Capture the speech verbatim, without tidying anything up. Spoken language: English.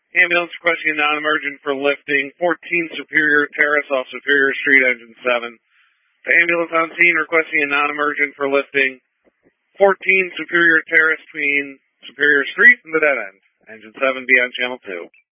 Ambulance requesting a non-emergent for lifting. fourteen Superior Terrace off Superior Street, engine seven. The ambulance on scene requesting a non-emergent for lifting. fourteen Superior Terrace between Superior Street and the dead end. Engine seven, be on channel two.